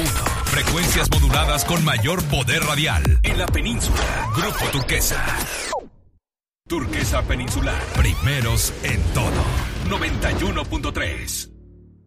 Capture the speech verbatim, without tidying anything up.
uno. Frecuencias moduladas con mayor poder radial. En la península, Grupo Turquesa. Turquesa Peninsular. Primeros en todo. noventa y uno punto tres.